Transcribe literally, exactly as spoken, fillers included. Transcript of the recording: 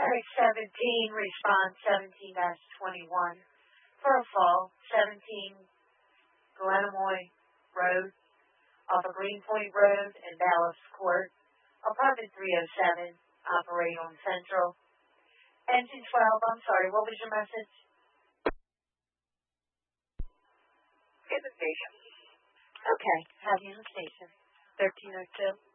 Dispatch seventeen, response seventeen dash twenty-one. For a fall, seventeen Glenamoy Road, off of Greenpoint Road and Dallas Court. Apartment three oh seven, operate on Central. Engine twelve, I'm sorry, what was your message? In the station. Okay, have you in the station. thirteen oh two.